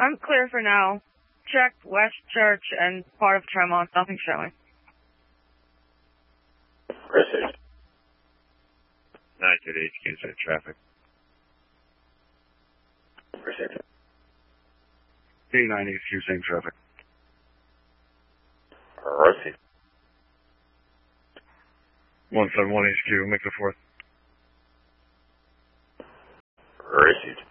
I'm clear for now. Check West Church and part of Tremont. Nothing showing. Received. 9 to HQ, set traffic. Received. 89 HQ, same traffic. Received. 171 HQ, make the 4th. Received.